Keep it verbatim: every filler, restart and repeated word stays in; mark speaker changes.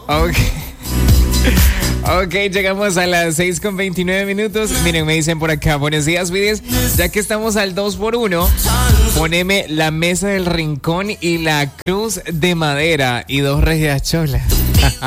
Speaker 1: Ok. Ok, llegamos a las seis con veintinueve minutos. Miren, me dicen por acá, buenos días, Vides. Ya que estamos al dos por uno, poneme la mesa del rincón y la cruz de madera y dos regias cholas.